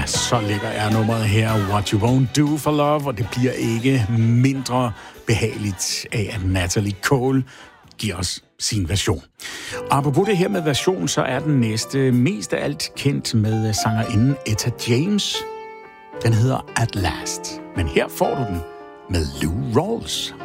Ja, så lækker er nummeret her, What You Won't Do for Love, og det bliver ikke mindre behageligt af, at Natalie Cole giver os sin version. Og apropos det her med version, så er den næste mest af alt kendt med sangerinden Etta James. Den hedder At Last, men her får du den med Lou Rawls.